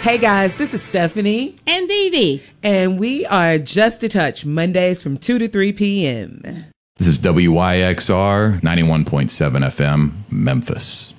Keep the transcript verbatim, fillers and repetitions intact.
Hey guys, this is Stephanie. And Vivi. And we are Just a Touch, Mondays from two to three p.m. This is W Y X R ninety-one point seven F M, Memphis.